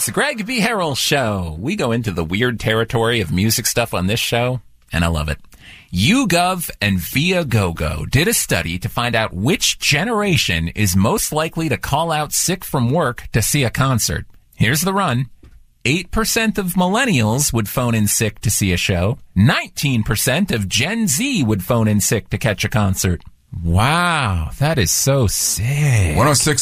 It's the Greg B. Harrell Show. We go into the weird territory of music stuff on this show, and I love it. YouGov and Viagogo did a study to find out which generation is most likely to call out sick from work to see a concert. Here's the run. 8% of millennials would phone in sick to see a show. 19% of Gen Z would phone in sick to catch a concert. Wow, that is so sick. 106